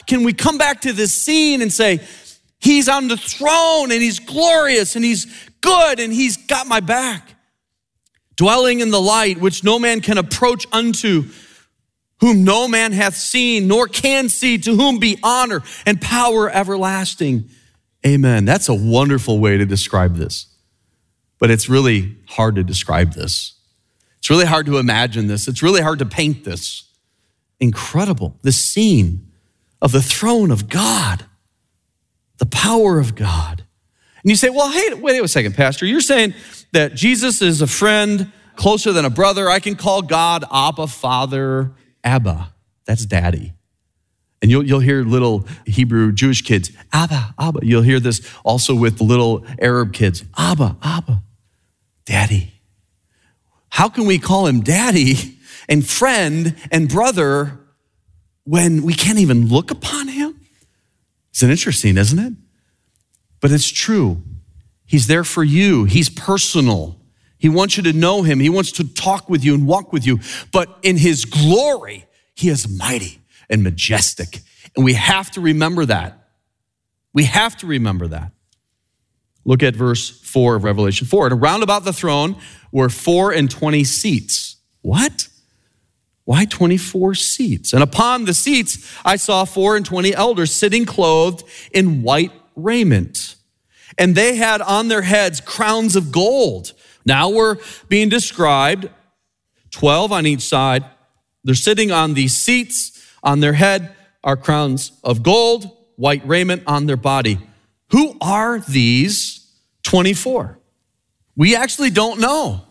can we come back to this scene and say, he's on the throne and he's glorious and he's good and he's got my back. Dwelling in the light, which no man can approach unto, whom no man hath seen, nor can see, to whom be honor and power everlasting. Amen. That's a wonderful way to describe this. But it's really hard to describe this. It's really hard to imagine this. It's really hard to paint this. Incredible, the scene of the throne of God, the power of God. And you say, well, hey, wait a second, Pastor. You're saying that Jesus is a friend closer than a brother. I can call God Abba, Father, Abba. That's daddy. And you'll hear little Hebrew Jewish kids, Abba, Abba. You'll hear this also with little Arab kids, Abba, Abba, daddy. How can we call him daddy and friend and brother when we can't even look upon him? It's interesting, isn't it? But it's true. He's there for you. He's personal. He wants you to know him. He wants to talk with you and walk with you. But in his glory, he is mighty and majestic. And we have to remember that. We have to remember that. Look at verse 4 of Revelation 4. And around about the throne were 24 seats. What? Why 24 seats? And upon the seats I saw 24 elders sitting clothed in white raiment. And they had on their heads crowns of gold. Now we're being described, 12 on each side. They're sitting on these seats. On their head are crowns of gold, white raiment on their body. Who are these 24? We actually don't know.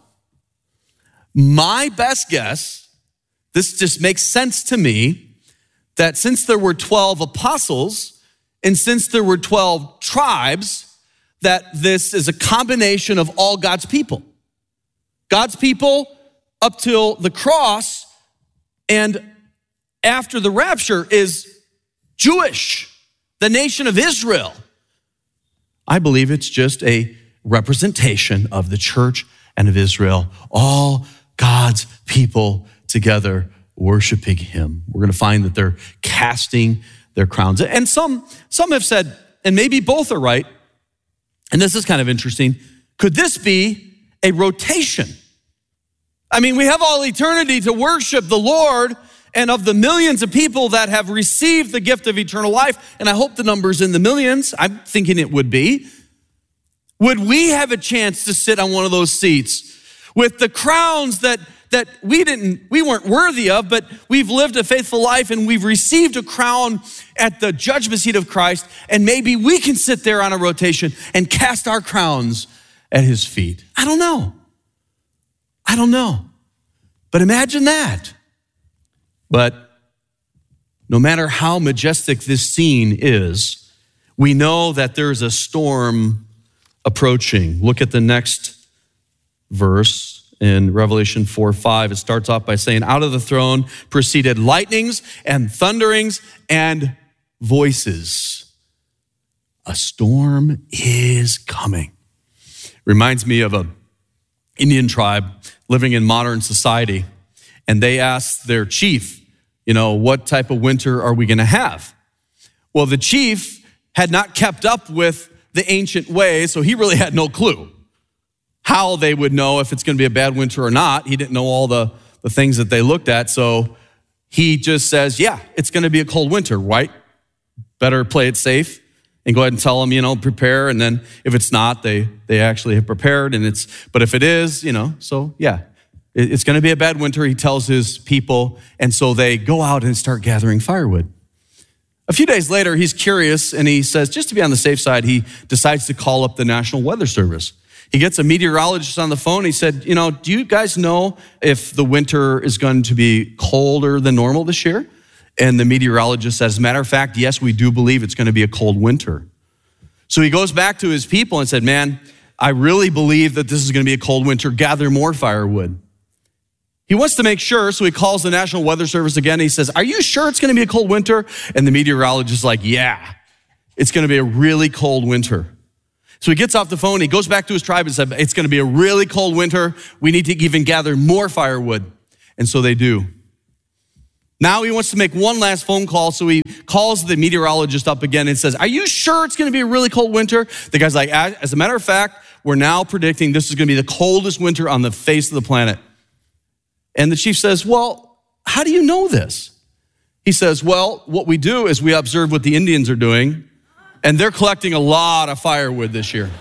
My best guess, this just makes sense to me, that since there were 12 apostles and since there were 12 tribes, that this is a combination of all God's people. God's people up till the cross and after the rapture is Jewish, the nation of Israel. I believe it's just a representation of the church and of Israel, all God's people together worshiping him. We're going to find that they're casting their crowns. And some have said, and maybe both are right, and this is kind of interesting, could this be a rotation? I mean, we have all eternity to worship the Lord, and of the millions of people that have received the gift of eternal life, and I hope the number's in the millions, I'm thinking it would be, would we have a chance to sit on one of those seats with the crowns that we weren't worthy of, but we've lived a faithful life and we've received a crown at the judgment seat of Christ, and maybe we can sit there on a rotation and cast our crowns at his feet. I don't know. But imagine that. But no matter how majestic this scene is, we know that there's a storm approaching. Look at the next verse in Revelation 4:5. It starts off by saying, out of the throne proceeded lightnings and thunderings and voices. A storm is coming. Reminds me of an Indian tribe living in modern society. And they asked their chief, what type of winter are we going to have? Well, the chief had not kept up with the ancient ways, so he really had no clue how they would know if it's going to be a bad winter or not. He didn't know all the things that they looked at, so he just says, yeah, it's going to be a cold winter, right? Better play it safe and go ahead and tell them, prepare, and then if it's not, they actually have prepared, but if it is, so yeah. It's going to be a bad winter, he tells his people, and so they go out and start gathering firewood. A few days later, he's curious, and he says, just to be on the safe side, he decides to call up the National Weather Service. He gets a meteorologist on the phone. He said, do you guys know if the winter is going to be colder than normal this year? And the meteorologist says, as a matter of fact, yes, we do believe it's going to be a cold winter. So he goes back to his people and said, man, I really believe that this is going to be a cold winter. Gather more firewood. He wants to make sure, so he calls the National Weather Service again. He says, are you sure it's going to be a cold winter? And the meteorologist is like, yeah, it's going to be a really cold winter. So he gets off the phone, he goes back to his tribe and said, it's going to be a really cold winter. We need to even gather more firewood. And so they do. Now he wants to make one last phone call, so he calls the meteorologist up again and says, are you sure it's gonna be a really cold winter? The guy's like, as a matter of fact, we're now predicting this is gonna be the coldest winter on the face of the planet. And the chief says, well, how do you know this? He says, well, what we do is we observe what the Indians are doing, and they're collecting a lot of firewood this year.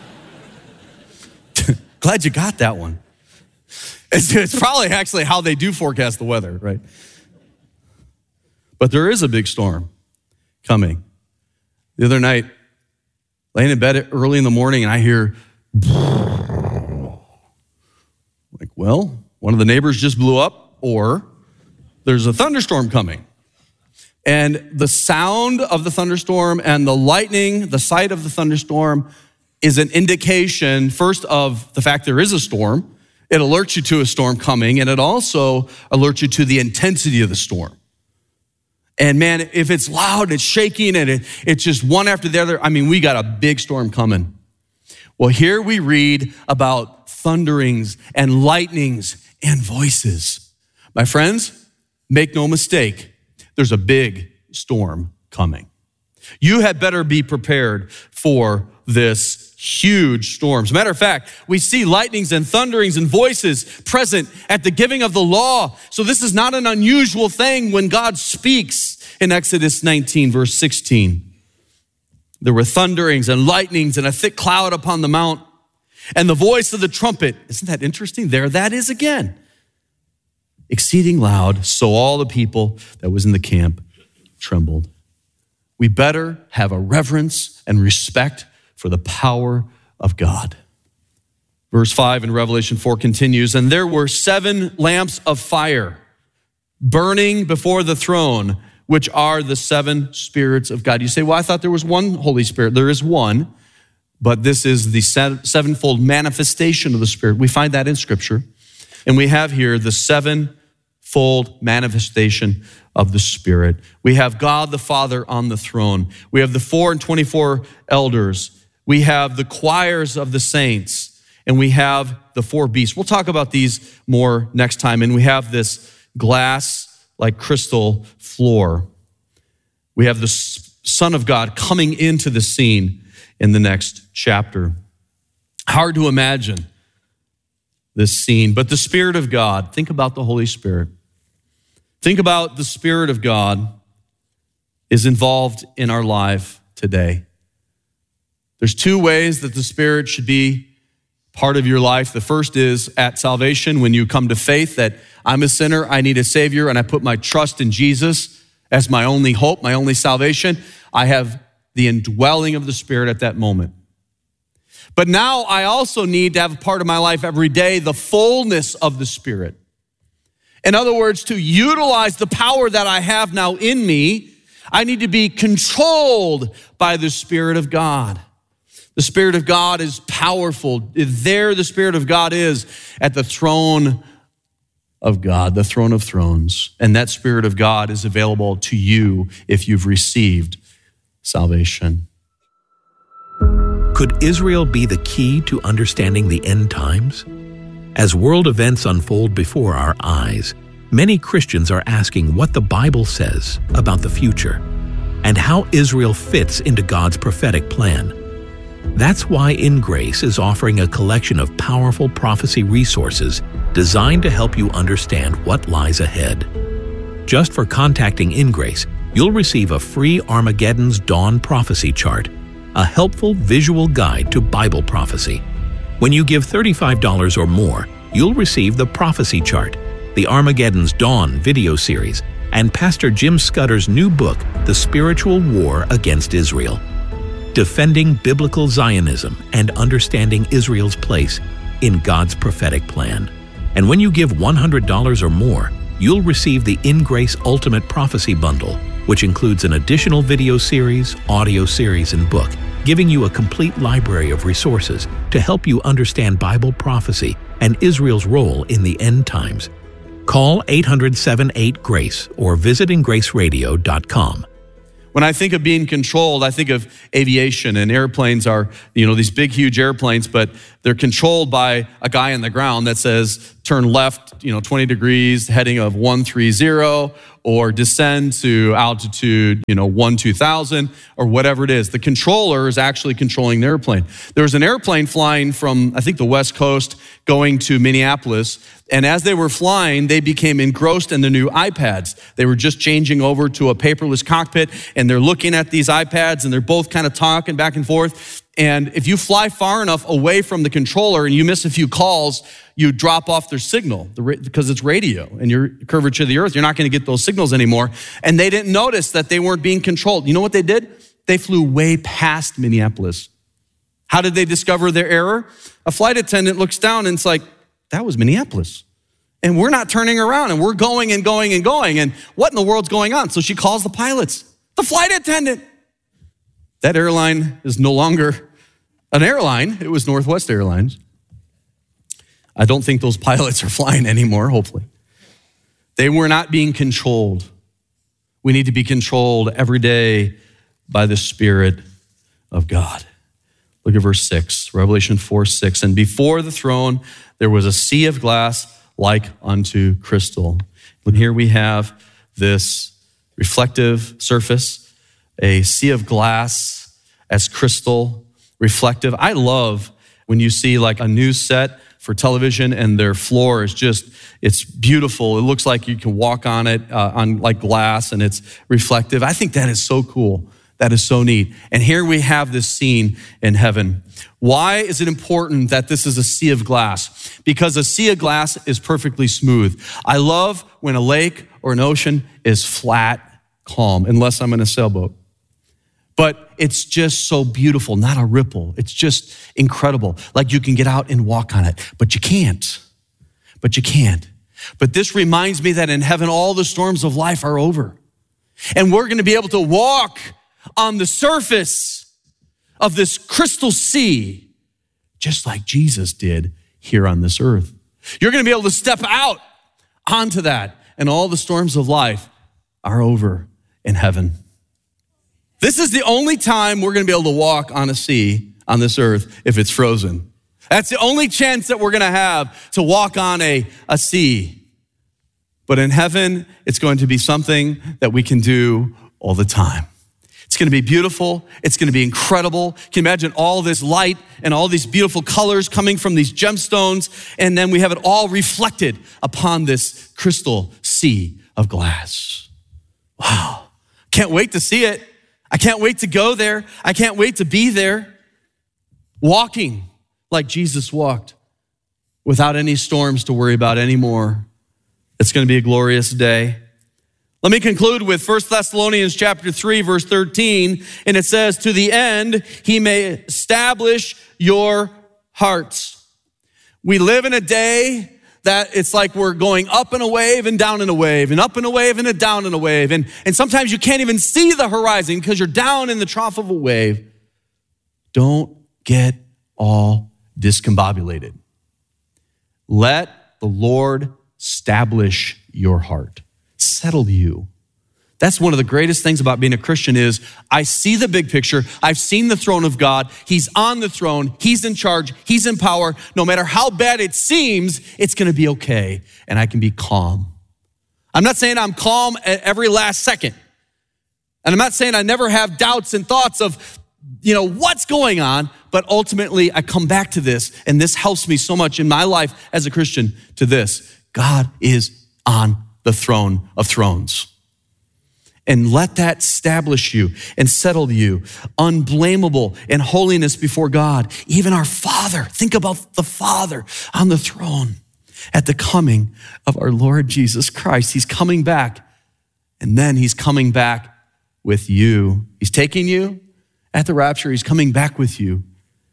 Glad you got that one. It's probably actually how they do forecast the weather, right? But there is a big storm coming. The other night, laying in bed early in the morning, and I hear, like, well, one of the neighbors just blew up, or there's a thunderstorm coming. And the sound of the thunderstorm and the lightning, the sight of the thunderstorm, is an indication, first, of the fact there is a storm. It alerts you to a storm coming, and it also alerts you to the intensity of the storm. And man, if it's loud, it's shaking, and it's just one after the other, I mean, we got a big storm coming. Well, here we read about thunderings and lightnings and voices. My friends, make no mistake, there's a big storm coming. You had better be prepared for this huge storm. As a matter of fact, we see lightnings and thunderings and voices present at the giving of the law. So this is not an unusual thing when God speaks in Exodus 19, verse 16. There were thunderings and lightnings and a thick cloud upon the mount and the voice of the trumpet. Isn't that interesting? There that is again. Exceeding loud, so all the people that was in the camp trembled. We better have a reverence and respect for the power of God. Verse 5 in Revelation 4 continues, and there were 7 lamps of fire burning before the throne, which are the 7 spirits of God. You say, well, I thought there was one Holy Spirit. There is one, but this is the sevenfold manifestation of the Spirit. We find that in Scripture. And we have here the sevenfold manifestation of the Spirit. We have God the Father on the throne. We have the 4 and 24 elders. We have the choirs of the saints, and we have the 4 beasts. We'll talk about these more next time. And we have this glass like crystal floor. We have the Son of God coming into the scene in the next chapter. Hard to imagine this scene, but the Spirit of God, think about the Holy Spirit. Think about the Spirit of God is involved in our life today. There's 2 ways that the Spirit should be part of your life. The first is at salvation, when you come to faith that I'm a sinner, I need a Savior, and I put my trust in Jesus as my only hope, my only salvation. I have the indwelling of the Spirit at that moment. But now I also need to have a part of my life every day, the fullness of the Spirit. In other words, to utilize the power that I have now in me, I need to be controlled by the Spirit of God. The Spirit of God is powerful. There the Spirit of God is at the throne of God, the throne of thrones. And that Spirit of God is available to you if you've received salvation. Could Israel be the key to understanding the end times? As world events unfold before our eyes, many Christians are asking what the Bible says about the future and how Israel fits into God's prophetic plan. That's why In Grace is offering a collection of powerful prophecy resources designed to help you understand what lies ahead. Just for contacting In Grace, you'll receive a free Armageddon's Dawn prophecy chart, a helpful visual guide to Bible prophecy. When you give $35 or more, you'll receive the prophecy chart, the Armageddon's Dawn video series, and Pastor Jim Scudder's new book, The Spiritual War Against Israel. Defending Biblical Zionism and Understanding Israel's Place in God's Prophetic Plan. And when you give $100 or more, you'll receive the In Grace Ultimate Prophecy Bundle, which includes an additional video series, audio series, and book, giving you a complete library of resources to help you understand Bible prophecy and Israel's role in the end times. Call 800-78-GRACE or visit ingraceradio.com. When I think of being controlled, I think of aviation, and airplanes are, these big, huge airplanes, but they're controlled by a guy on the ground that says, turn left, 20 degrees, heading of 130, or descend to altitude, 2,000, or whatever it is. The controller is actually controlling the airplane. There was an airplane flying from, I think, the West Coast going to Minneapolis, and as they were flying, they became engrossed in the new iPads. They were just changing over to a paperless cockpit, and they're looking at these iPads, and they're both kind of talking back and forth. And if you fly far enough away from the controller and you miss a few calls, you drop off their signal because it's radio and your curvature of the earth, you're not going to get those signals anymore. And they didn't notice that they weren't being controlled. You know what they did? They flew way past Minneapolis. How did they discover their error? A flight attendant looks down and it's like, that was Minneapolis. And we're not turning around and we're going and going and going. And what in the world's going on? So she calls the pilots, the flight attendant. That airline is no longer an airline. It was Northwest Airlines. I don't think those pilots are flying anymore, hopefully. They were not being controlled. We need to be controlled every day by the Spirit of God. Look at verse 6, Revelation 4:6. And before the throne, there was a sea of glass like unto crystal. And here we have this reflective surface, a sea of glass as crystal, reflective. I love when you see like a news set for television and their floor is it's beautiful. It looks like you can walk on it on like glass and it's reflective. I think that is so cool. That is so neat. And here we have this scene in heaven. Why is it important that this is a sea of glass? Because a sea of glass is perfectly smooth. I love when a lake or an ocean is flat, calm, unless I'm in a sailboat. But it's just so beautiful, not a ripple. It's just incredible. Like you can get out and walk on it, but you can't. But this reminds me that in heaven, all the storms of life are over. And we're going to be able to walk on the surface of this crystal sea, just like Jesus did here on this earth. You're going to be able to step out onto that, and all the storms of life are over in heaven. This is the only time we're going to be able to walk on a sea on this earth if it's frozen. That's the only chance that we're going to have to walk on a sea. But in heaven, it's going to be something that we can do all the time. It's going to be beautiful. It's going to be incredible. Can you imagine all this light and all these beautiful colors coming from these gemstones? And then we have it all reflected upon this crystal sea of glass. Wow. Can't wait to see it. I can't wait to go there. I can't wait to be there, walking like Jesus walked without any storms to worry about anymore. It's going to be a glorious day. Let me conclude with 1 Thessalonians chapter 3, verse 13, and it says, to the end he may establish your hearts. We live in a day that it's like we're going up in a wave and down in a wave and up in a wave and down in a wave. And sometimes you can't even see the horizon because you're down in the trough of a wave. Don't get all discombobulated. Let the Lord establish your heart. Settle you. That's one of the greatest things about being a Christian is I see the big picture. I've seen the throne of God. He's on the throne. He's in charge. He's in power. No matter how bad it seems, it's going to be okay. And I can be calm. I'm not saying I'm calm at every last second. And I'm not saying I never have doubts and thoughts of, what's going on. But ultimately, I come back to this. And this helps me so much in my life as a Christian to this. God is on the throne of thrones. And let that establish you and settle you, unblameable in holiness before God. Even our Father, think about the Father on the throne at the coming of our Lord Jesus Christ. He's coming back, and then he's coming back with you. He's taking you at the rapture. He's coming back with you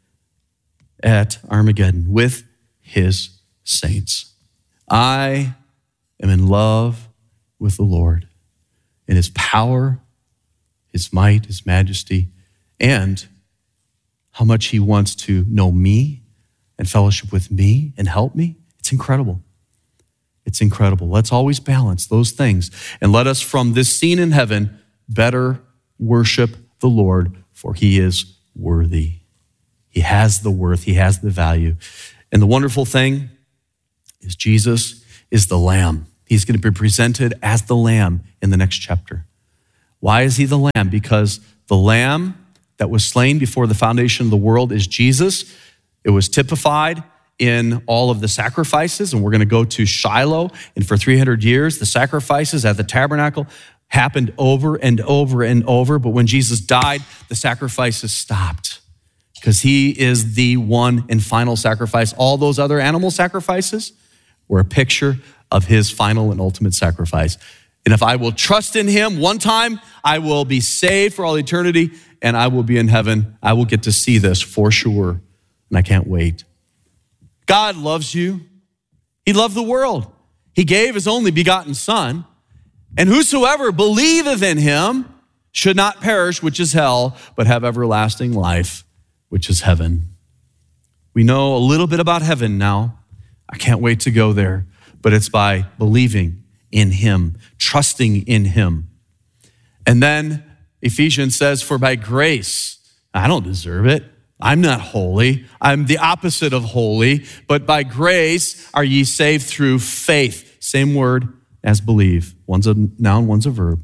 at Armageddon with his saints. I am in love with the Lord. In his power, his might, his majesty, and how much he wants to know me and fellowship with me and help me. It's incredible. It's incredible. Let's always balance those things. And let us from this scene in heaven better worship the Lord, for he is worthy. He has the worth. He has the value. And the wonderful thing is Jesus is the Lamb. He's going to be presented as the Lamb in the next chapter. Why is he the Lamb? Because the Lamb that was slain before the foundation of the world is Jesus. It was typified in all of the sacrifices, and we're going to go to Shiloh, and for 300 years, the sacrifices at the tabernacle happened over and over and over, but when Jesus died, the sacrifices stopped because he is the one and final sacrifice. All those other animal sacrifices were a picture of his final and ultimate sacrifice. And if I will trust in him one time, I will be saved for all eternity, and I will be in heaven. I will get to see this for sure, and I can't wait. God loves you. He loved the world. He gave his only begotten Son, and whosoever believeth in him should not perish, which is hell, but have everlasting life, which is heaven. We know a little bit about heaven now. I can't wait to go there, but it's by believing in him, trusting in him. And then Ephesians says, for by grace, I don't deserve it. I'm not holy. I'm the opposite of holy, but by grace are ye saved through faith. Same word as believe. One's a noun, one's a verb.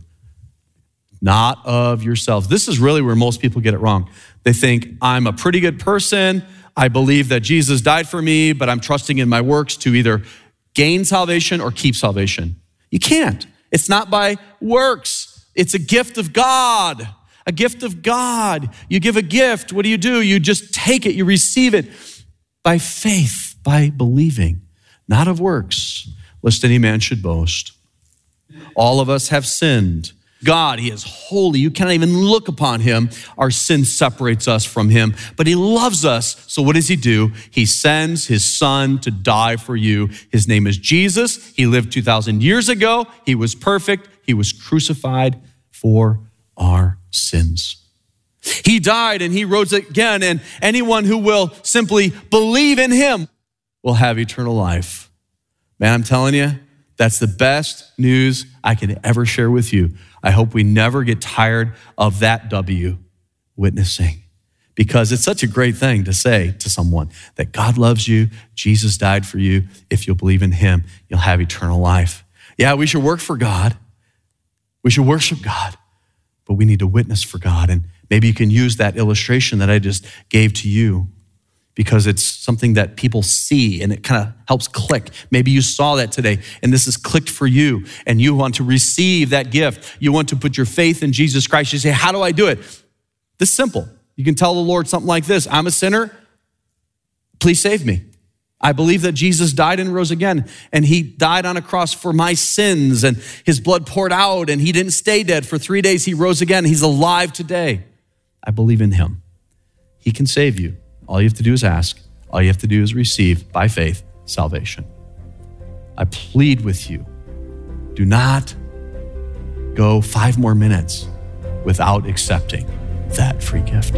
Not of yourselves. This is really where most people get it wrong. They think, I'm a pretty good person. I believe that Jesus died for me, but I'm trusting in my works to either gain salvation or keep salvation. You can't. It's not by works. It's a gift of God. A gift of God. You give a gift. What do? You just take it. You receive it by faith, by believing, not of works, lest any man should boast. All of us have sinned. God, he is holy. You cannot even look upon him. Our sin separates us from him, but he loves us. So what does he do? He sends his Son to die for you. His name is Jesus. He lived 2,000 years ago. He was perfect. He was crucified for our sins. He died and he rose again, and anyone who will simply believe in him will have eternal life. Man, I'm telling you, that's the best news I can ever share with you. I hope we never get tired of that W, witnessing, because it's such a great thing to say to someone that God loves you, Jesus died for you. If you'll believe in him, you'll have eternal life. Yeah, we should work for God. We should worship God, but we need to witness for God. And maybe you can use that illustration that I just gave to you, because it's something that people see and it kind of helps click. Maybe you saw that today and this has clicked for you and you want to receive that gift. You want to put your faith in Jesus Christ. You say, how do I do it? This is simple. You can tell the Lord something like this: I'm a sinner. Please save me. I believe that Jesus died and rose again, and he died on a cross for my sins, and his blood poured out, and he didn't stay dead. For 3 days, he rose again. He's alive today. I believe in him. He can save you. All you have to do is ask. All you have to do is receive, by faith, salvation. I plead with you, do not go 5 more minutes without accepting that free gift.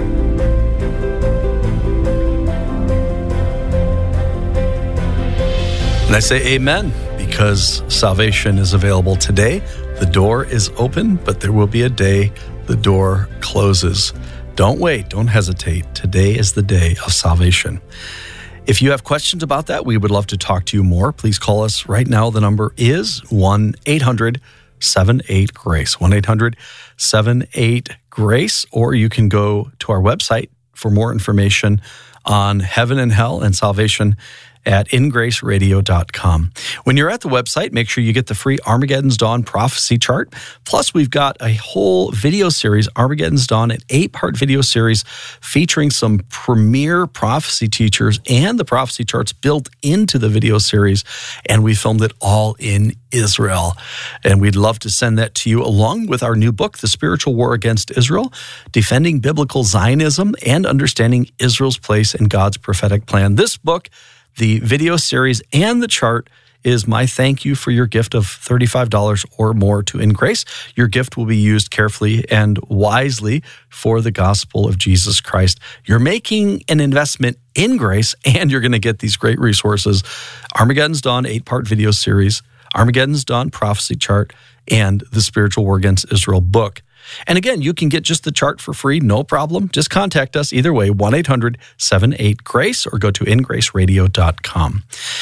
And I say amen, because salvation is available today. The door is open, but there will be a day the door closes. Don't wait. Don't hesitate. Today is the day of salvation. If you have questions about that, we would love to talk to you more. Please call us right now. The number is 1-800-78-GRACE, 1-800-78-GRACE, or you can go to our website for more information on heaven and hell and salvation at ingraceradio.com. When you're at the website, make sure you get the free Armageddon's Dawn prophecy chart. Plus, we've got a whole video series, Armageddon's Dawn, an 8-part video series featuring some premier prophecy teachers and the prophecy charts built into the video series. And we filmed it all in Israel. And we'd love to send that to you along with our new book, The Spiritual War Against Israel, Defending Biblical Zionism and Understanding Israel's Place in God's Prophetic Plan. This book, the video series, and the chart is my thank you for your gift of $35 or more to In Grace. Your gift will be used carefully and wisely for the gospel of Jesus Christ. You're making an investment in grace, and you're going to get these great resources: Armageddon's Dawn 8-part video series, Armageddon's Dawn prophecy chart, and the Spiritual War Against Israel book. And again, you can get just the chart for free, no problem. Just contact us either way, 1-800-78-GRACE, or go to ingraceradio.com.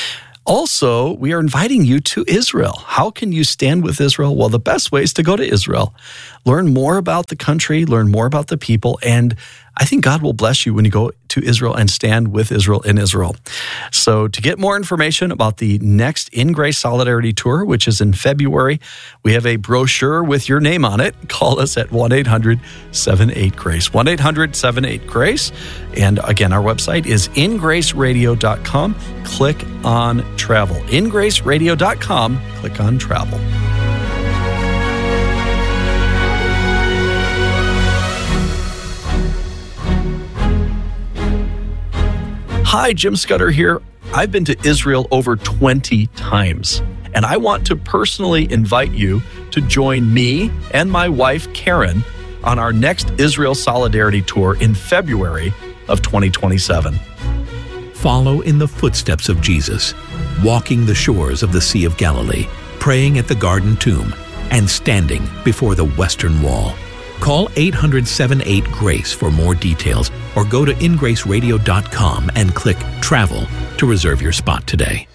Also, we are inviting you to Israel. How can you stand with Israel? Well, the best way is to go to Israel. Learn more about the country, learn more about the people, and I think God will bless you when you go to Israel and stand with Israel in Israel. So to get more information about the next In Grace Solidarity Tour, which is in February, we have a brochure with your name on it. Call us at 1-800-78-GRACE, 1-800-78-GRACE. And again, our website is ingraceradio.com. Click on travel. ingraceradio.com, click on travel. Hi, Jim Scudder here. I've been to Israel over 20 times, and I want to personally invite you to join me and my wife, Karen, on our next Israel Solidarity Tour in February of 2027. Follow in the footsteps of Jesus, walking the shores of the Sea of Galilee, praying at the Garden Tomb, and standing before the Western Wall. Call 800-78-GRACE for more details, or go to ingraceradio.com and click Travel to reserve your spot today.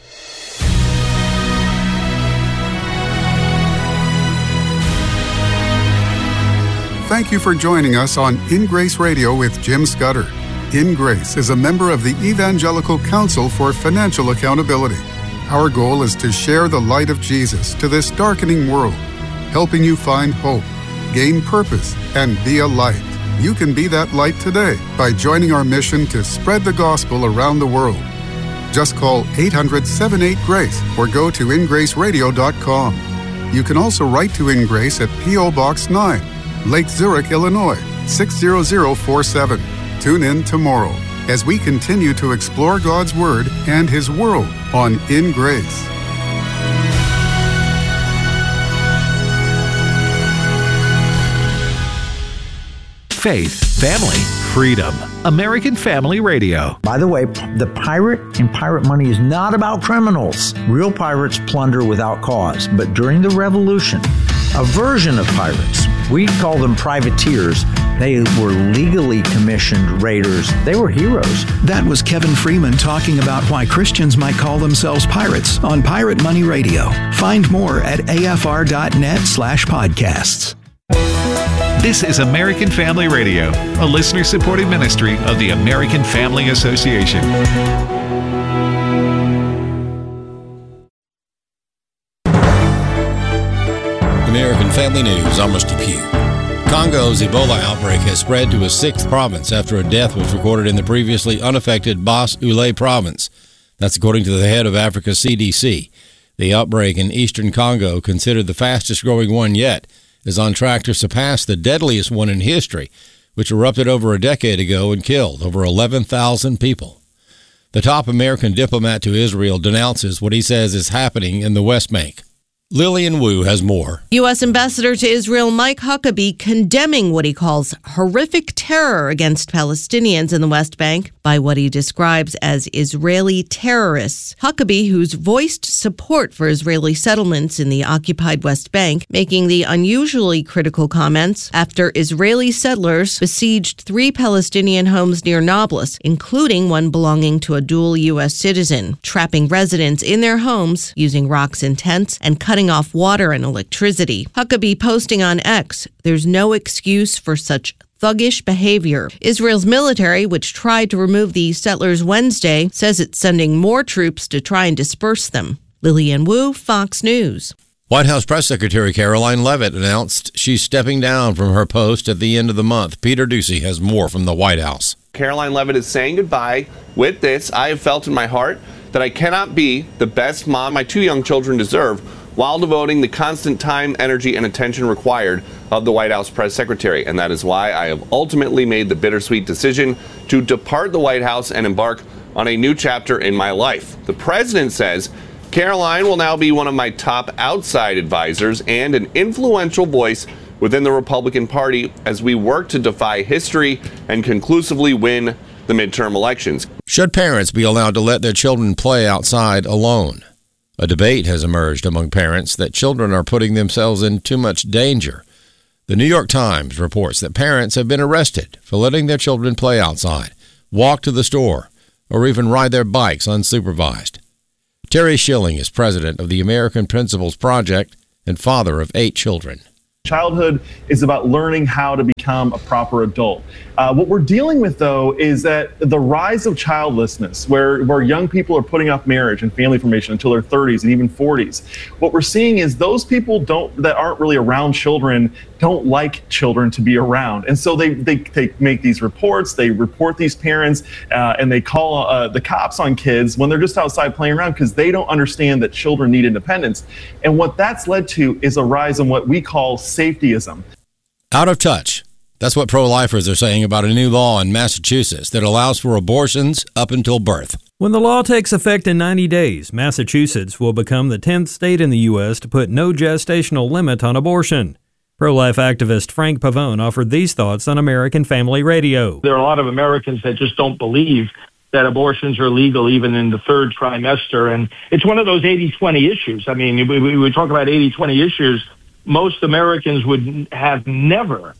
Thank you for joining us on In Grace Radio with Jim Scudder. In Grace is a member of the Evangelical Council for Financial Accountability. Our goal is to share the light of Jesus to this darkening world, helping you find hope, gain purpose, and be a light. You can be that light today by joining our mission to spread the gospel around the world. Just call 800-78-GRACE or go to ingraceradio.com. You can also write to In Grace at P.O. Box 9, Lake Zurich, Illinois, 60047. Tune in tomorrow as we continue to explore God's Word and His world on In Grace. Faith, family, freedom. American Family Radio. By the way, the pirate in Pirate Money is not about criminals. Real pirates plunder without cause. But during the Revolution, a version of pirates, we call them privateers. They were legally commissioned raiders. They were heroes. That was Kevin Freeman talking about why Christians might call themselves pirates on Pirate Money Radio. Find more at afr.net/podcasts. This is American Family Radio, a listener-supported ministry of the American Family Association. American Family News, I'm Rusty Pugh. Congo's Ebola outbreak has spread to a sixth province after a death was recorded in the previously unaffected Bas-Oulé province. That's according to the head of Africa's CDC. The outbreak in eastern Congo, considered the fastest-growing one yet, is on track to surpass the deadliest one in history, which erupted over a decade ago and killed over 11,000 people. The top American diplomat to Israel denounces what he says is happening in the West Bank. Lillian Wu has more. U.S. Ambassador to Israel Mike Huckabee condemning what he calls horrific terror against Palestinians in the West Bank by what he describes as Israeli terrorists. Huckabee, who's voiced support for Israeli settlements in the occupied West Bank, making the unusually critical comments after Israeli settlers besieged 3 Palestinian homes near Nablus, including one belonging to a dual U.S. citizen, trapping residents in their homes using rocks and tents and cutting off water and electricity. Huckabee posting on X, "There's no excuse for such thuggish behavior." Israel's military, which tried to remove the settlers Wednesday, says it's sending more troops to try and disperse them. Lillian Wu, Fox News. White House Press Secretary Caroline Leavitt announced she's stepping down from her post at the end of the month. Peter Ducey has more from the White House. Caroline Leavitt is saying goodbye. With this, I have felt in my heart that I cannot be the best mom my 2 young children deserve, while devoting the constant time, energy, and attention required of the White House press secretary. And that is why I have ultimately made the bittersweet decision to depart the White House and embark on a new chapter in my life. The president says Caroline will now be one of my top outside advisors and an influential voice within the Republican Party as we work to defy history and conclusively win the midterm elections. Should parents be allowed to let their children play outside alone? A debate has emerged among parents that children are putting themselves in too much danger. The New York Times reports that parents have been arrested for letting their children play outside, walk to the store, or even ride their bikes unsupervised. Terry Schilling is president of the American Principles Project and father of 8 children. Childhood is about learning how to become a proper adult. What we're dealing with, though, is that the rise of childlessness, where young people are putting off marriage and family formation until their 30s and even 40s. What we're seeing is those people that aren't really around children don't like children to be around. And so they make these reports, they report these parents, and they call the cops on kids when they're just outside playing around because they don't understand that children need independence. And what that's led to is a rise in what we call safetyism. Out of touch. That's what pro-lifers are saying about a new law in Massachusetts that allows for abortions up until birth. When the law takes effect in 90 days, Massachusetts will become the 10th state in the U.S. to put no gestational limit on abortion. Pro-life activist Frank Pavone offered these thoughts on American Family Radio. There are a lot of Americans that just don't believe that abortions are legal even in the 3rd trimester. And it's one of those 80-20 issues. I mean, we talk about 80-20 issues. Most Americans would have never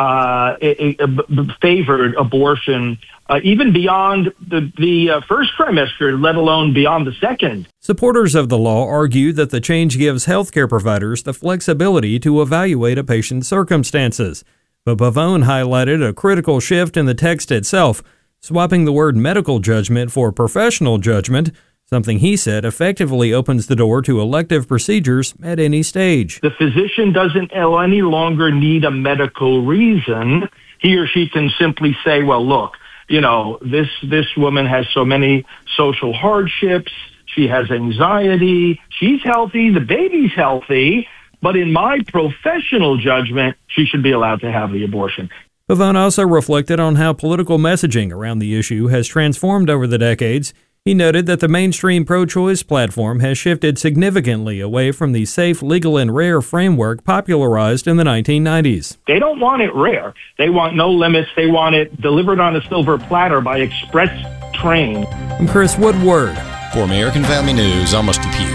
favored abortion even beyond the first trimester, let alone beyond the second. Supporters of the law argue that the change gives healthcare providers the flexibility to evaluate a patient's circumstances. But Pavone highlighted a critical shift in the text itself, swapping the word medical judgment for professional judgment, something he said effectively opens the door to elective procedures at any stage. The physician doesn't any longer need a medical reason. He or she can simply say, well, look, this woman has so many social hardships. She has anxiety. She's healthy. The baby's healthy. But in my professional judgment, she should be allowed to have the abortion. Pavone also reflected on how political messaging around the issue has transformed over the decades. He noted that the mainstream pro-choice platform has shifted significantly away from the safe, legal, and rare framework popularized in the 1990s. They don't want it rare. They want no limits. They want it delivered on a silver platter by express train. I'm Chris Woodward. For American Family News, I'm Rusty Pugh.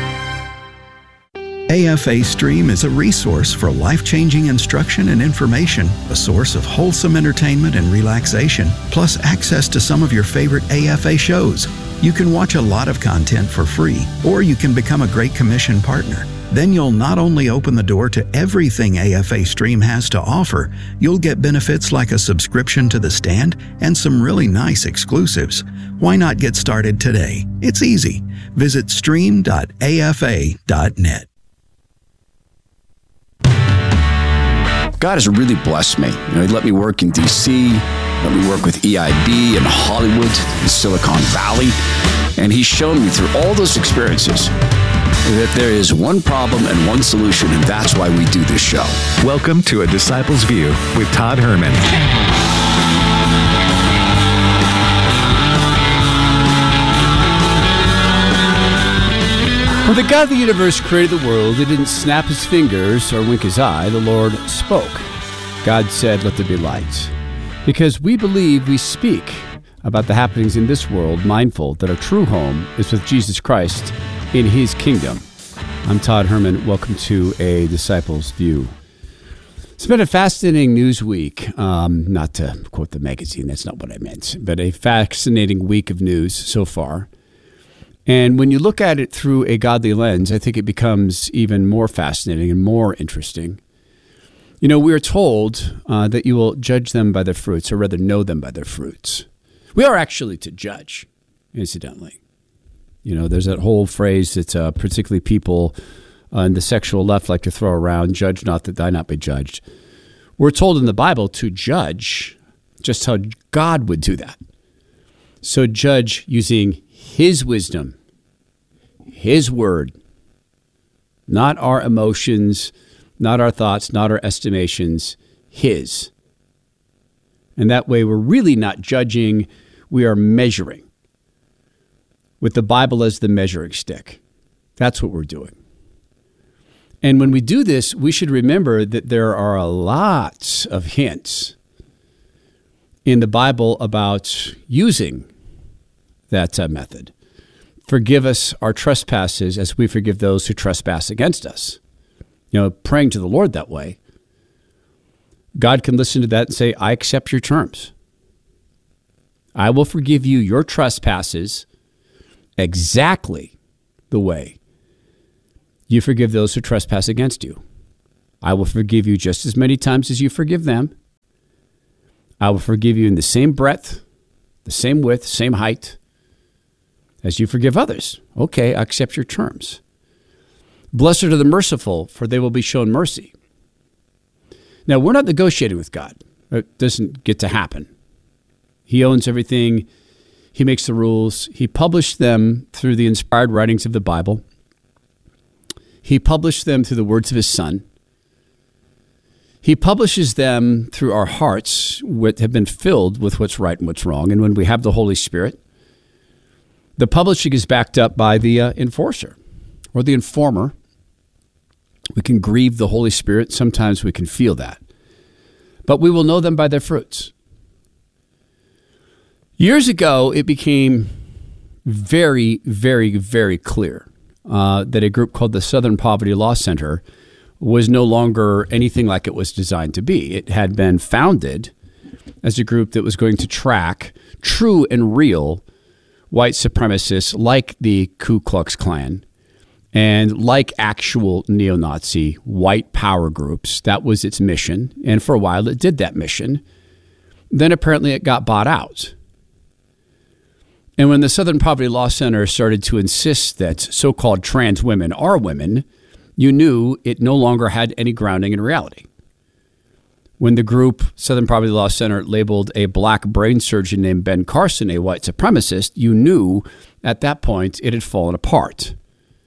AFA Stream is a resource for life-changing instruction and information, a source of wholesome entertainment and relaxation, plus access to some of your favorite AFA shows. You can watch a lot of content for free, or you can become a Great Commission partner. Then you'll not only open the door to everything AFA Stream has to offer, you'll get benefits like a subscription to The Stand and some really nice exclusives. Why not get started today? It's easy. Visit stream.afa.net. God has really blessed me. He let me work in D.C., let me work with EIB in Hollywood, in Silicon Valley, and He's shown me through all those experiences that there is one problem and one solution, and that's why we do this show. Welcome to A Disciple's View with Todd Herman. When the God of the universe created the world, He didn't snap His fingers or wink His eye. The Lord spoke. God said, let there be light. Because we believe we speak about the happenings in this world, mindful that our true home is with Jesus Christ in His kingdom. I'm Todd Herman. Welcome to A Disciple's View. It's been a fascinating news week. Not to quote the magazine, that's not what I meant, but a fascinating week of news so far. And when you look at it through a godly lens, I think it becomes even more fascinating and more interesting. We are told that you will judge them by their fruits, or rather know them by their fruits. We are actually to judge, incidentally. There's that whole phrase that particularly people in the sexual left like to throw around, judge not that thou not be judged. We're told in the Bible to judge just how God would do that. So judge using His wisdom, His word, not our emotions, not our thoughts, not our estimations, His. And that way we're really not judging, we are measuring with the Bible as the measuring stick. That's what we're doing. And when we do this, we should remember that there are a lot of hints in the Bible about using that method. Forgive us our trespasses as we forgive those who trespass against us. Praying to the Lord that way. God can listen to that and say, I accept your terms. I will forgive you your trespasses exactly the way. You forgive those who trespass against you. I will forgive you just as many times as you forgive them. I will forgive you in the same breadth, the same width, same height as you forgive others. Okay, I accept your terms. Blessed are the merciful, for they will be shown mercy. Now, we're not negotiating with God. It doesn't get to happen. He owns everything. He makes the rules. He published them through the inspired writings of the Bible. He published them through the words of his Son. He publishes them through our hearts, which have been filled with what's right and what's wrong. And when we have the Holy Spirit, the publishing is backed up by the enforcer or the informer. We can grieve the Holy Spirit. Sometimes we can feel that. But we will know them by their fruits. Years ago, it became very, very, very clear that a group called the Southern Poverty Law Center was no longer anything like it was designed to be. It had been founded as a group that was going to track true and real white supremacists like the Ku Klux Klan and like actual neo-Nazi white power groups. That was its mission. And for a while, it did that mission. Then apparently it got bought out. And when the Southern Poverty Law Center started to insist that so-called trans women are women, you knew it no longer had any grounding in reality. When the group, Southern Poverty Law Center, labeled a black brain surgeon named Ben Carson a white supremacist, you knew at that point it had fallen apart.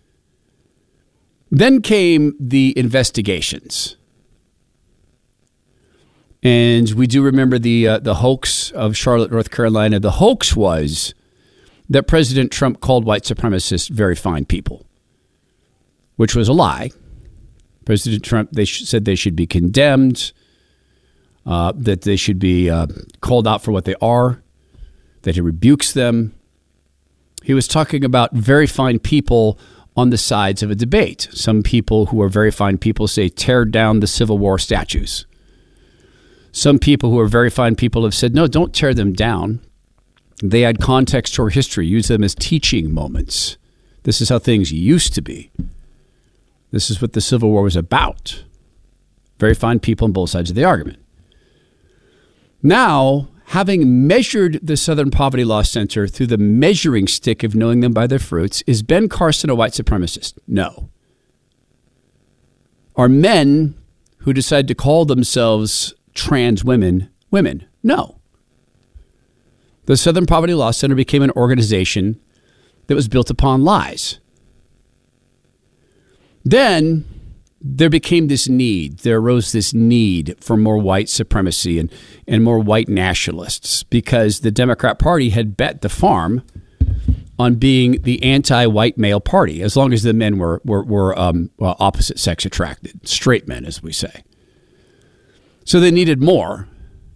Then came the investigations. And we do remember the hoax of Charlotte, North Carolina. The hoax was that President Trump called white supremacists very fine people, which was a lie. President Trump, they said they should be condemned, that they should be called out for what they are, that he rebukes them. He was talking about very fine people on the sides of a debate. Some people who are very fine people say, tear down the Civil War statues. Some people who are very fine people have said, no, don't tear them down. They add context to our history, use them as teaching moments. This is how things used to be. This is what the Civil War was about. Very fine people on both sides of the argument. Now, having measured the Southern Poverty Law Center through the measuring stick of knowing them by their fruits, is Ben Carson a white supremacist? No. Are men who decide to call themselves trans women women? No. The Southern Poverty Law Center became an organization that was built upon lies. Then there became this need. There arose this need for more white supremacy and more white nationalists because the Democrat Party had bet the farm on being the anti-white male party, as long as the men were opposite sex attracted, straight men, as we say. So they needed more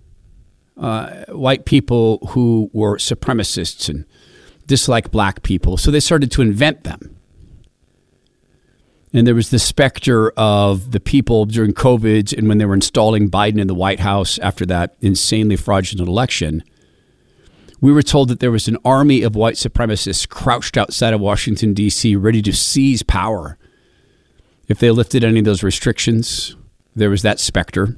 white people who were supremacists and disliked black people. So they started to invent them. And there was the specter of the people during COVID and when they were installing Biden in the White House after that insanely fraudulent election. We were told that there was an army of white supremacists crouched outside of Washington, D.C., ready to seize power if they lifted any of those restrictions. There was that specter.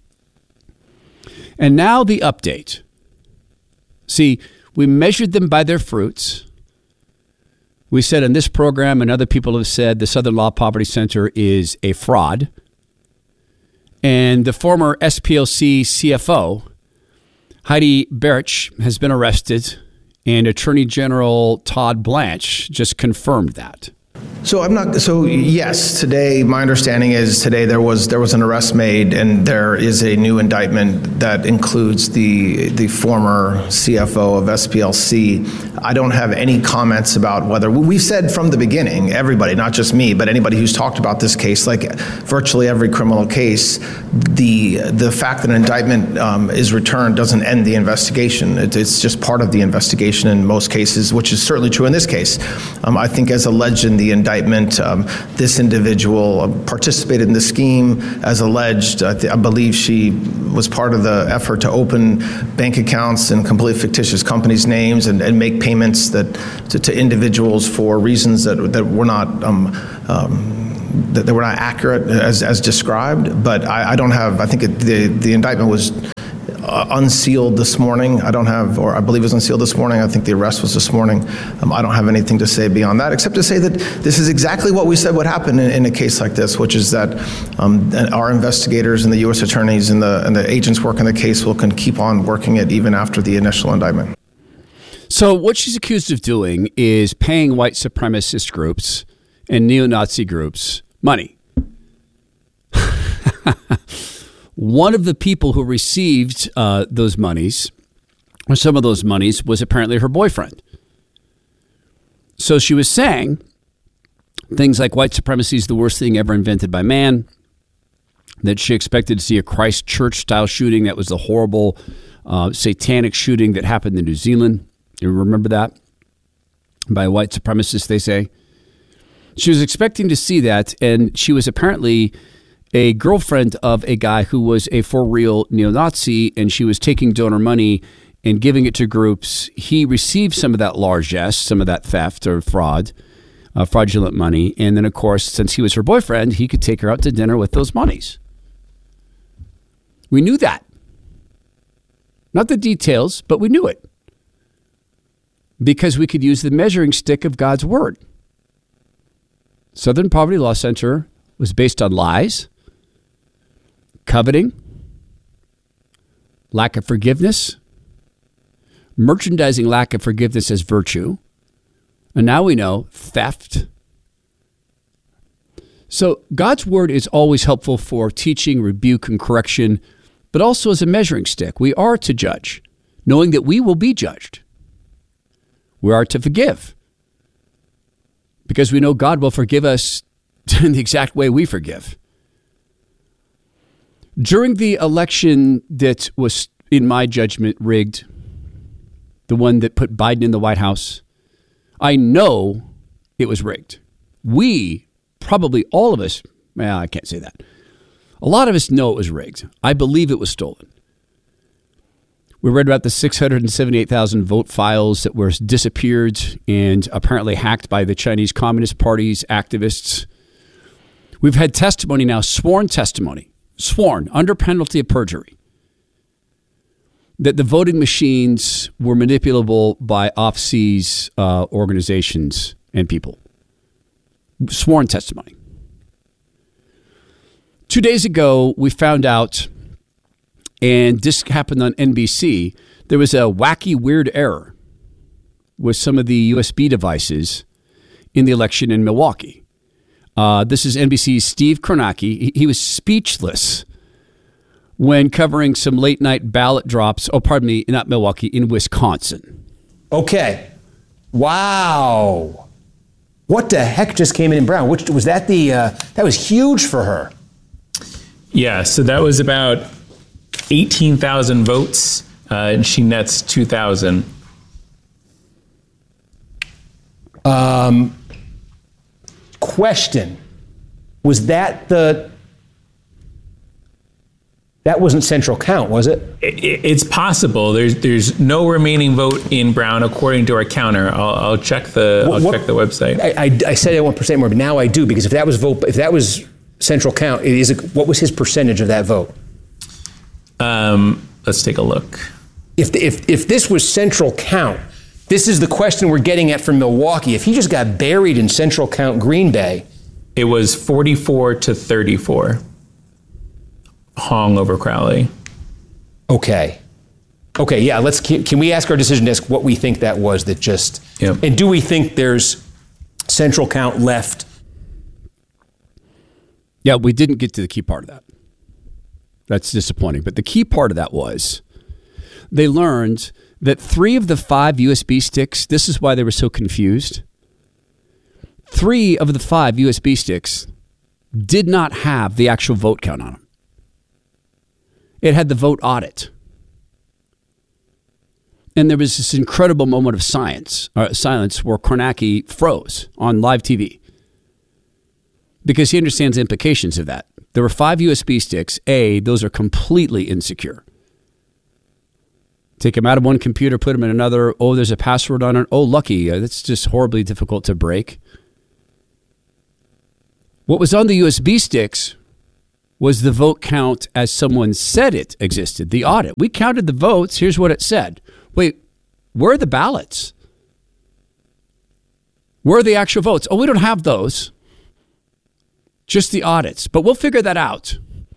And now the update. See, we measured them by their fruits. We said in this program, and other people have said, the Southern Law Poverty Center is a fraud. And the former SPLC CFO, Heidi Barich, has been arrested, and Attorney General Todd Blanche just confirmed that. So yes, today, my understanding is today there was an arrest made and there is a new indictment that includes the former CFO of SPLC. I don't have any comments about whether, we've said from the beginning, everybody, not just me, but anybody who's talked about this case, like virtually every criminal case, the fact that an indictment is returned doesn't end the investigation. It's just part of the investigation in most cases, which is certainly true in this case. I think as alleged in the indictment. This individual participated in the scheme as alleged. I believe she was part of the effort to open bank accounts in completely fictitious companies' names and make payments to individuals for reasons that were not that were not accurate as described. But I don't have. I think the indictment was unsealed this morning. I believe it was unsealed this morning. I think the arrest was this morning. I don't have anything to say beyond that, except to say that this is exactly what we said would happen in a case like this, which is that our investigators and the U.S. attorneys and the agents working the case can keep on working it even after the initial indictment. So what she's accused of doing is paying white supremacist groups and neo-Nazi groups money. One of the people who received those monies, or some of those monies, was apparently her boyfriend. So she was saying things like white supremacy is the worst thing ever invented by man, that she expected to see a Christchurch-style shooting that was the horrible satanic shooting that happened in New Zealand. You remember that? By white supremacists, they say. She was expecting to see that, and she was apparently a girlfriend of a guy who was a for-real neo-Nazi, and she was taking donor money and giving it to groups. He received some of that largesse, some of that theft or fraudulent money. And then, of course, since he was her boyfriend, he could take her out to dinner with those monies. We knew that. Not the details, but we knew it. Because we could use the measuring stick of God's word. Southern Poverty Law Center was based on lies, coveting, lack of forgiveness, merchandising lack of forgiveness as virtue, and now we know theft. So God's word is always helpful for teaching, rebuke, and correction, but also as a measuring stick. We are to judge, knowing that we will be judged. We are to forgive, because we know God will forgive us in the exact way we forgive. During the election that was, in my judgment, rigged, the one that put Biden in the White House, I know it was rigged. We, probably all of us, well, I can't say that. A lot of us know it was rigged. I believe it was stolen. We read about the 678,000 vote files that were disappeared and apparently hacked by the Chinese Communist Party's activists. We've had testimony now, sworn testimony, sworn under penalty of perjury, that the voting machines were manipulable by off-seas organizations and people. Sworn testimony. 2 days ago, we found out, and this happened on NBC, there was a wacky, weird error with some of the USB devices in the election in Milwaukee. This is NBC's Steve Kornacki. He was speechless when covering some late-night ballot drops, not Milwaukee, in Wisconsin. Okay. Wow. What the heck just came in Brown? Which was that that was huge for her. Yeah, so that was about 18,000 votes, and she nets 2,000. Question. Was that that wasn't central count, was it? It's possible. There's no remaining vote in Brown according to our counter. I'll check the website. I said I want percent more, but now I do, because if that was central count, what was his percentage of that vote? Let's take a look. If this was central count, this is the question we're getting at from Milwaukee. If he just got buried in central count Green Bay. It was 44-34. Hong over Crowley. Okay, yeah, can we ask our decision desk what we think that was that just, yep. And do we think there's central count left? Yeah, we didn't get to the key part of that. That's disappointing. But the key part of that was they learned that 3 of the 5 USB sticks, this is why they were so confused. 3 of the 5 USB sticks did not have the actual vote count on them. It had the vote audit. And there was this incredible moment of silence where Kornacki froze on live TV. because he understands the implications of that. There were 5 USB sticks. Those are completely insecure. Take them out of one computer, put them in another. Oh, there's a password on it. Oh, lucky. That's just horribly difficult to break. What was on the USB sticks was the vote count as someone said it existed, the audit. We counted the votes. Here's what it said. Wait, where are the ballots? Where are the actual votes? Oh, we don't have those. Just the audits. But we'll figure that out.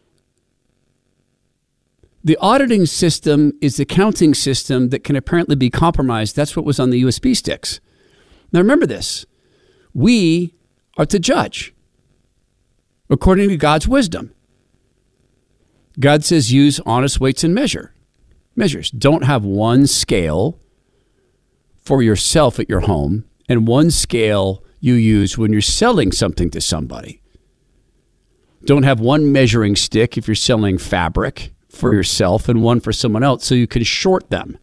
The auditing system is the counting system that can apparently be compromised. That's what was on the USB sticks. Now remember this. We are to judge according to God's wisdom. God says use honest weights and measures. Don't have one scale for yourself at your home and one scale you use when you're selling something to somebody. Don't have one measuring stick if you're selling fabric for yourself and one for someone else so you can short them.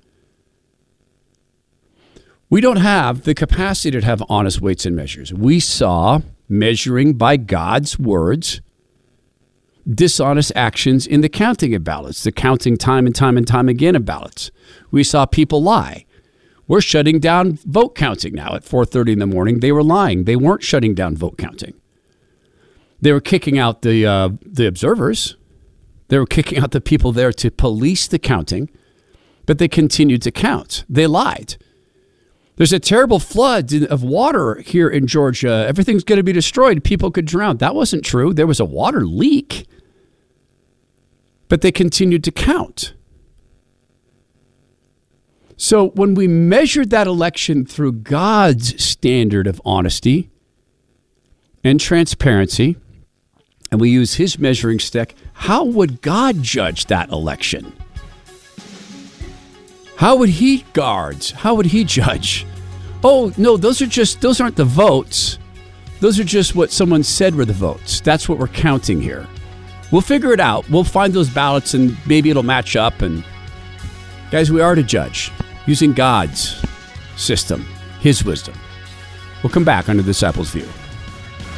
We don't have the capacity to have honest weights and measures. We saw measuring by God's words dishonest actions in the counting of ballots, the counting time and time again of ballots. We saw people lie. We're shutting down vote counting now at 4:30 in the morning. They were lying. They weren't shutting down vote counting. They were kicking out the observers. They were kicking out the people there to police the counting, but they continued to count. They lied. There's a terrible flood of water here in Georgia. Everything's going to be destroyed. People could drown. That wasn't true. There was a water leak, but they continued to count. So when we measured that election through God's standard of honesty and transparency, and we use his measuring stick, how would God judge that election? How would he guard? How would he judge? Oh, no, those aren't the votes. Those are just what someone said were the votes. That's what we're counting here. We'll figure it out. We'll find those ballots and maybe it'll match up. And guys, we are to judge using God's system, his wisdom. We'll come back on The Disciples' View.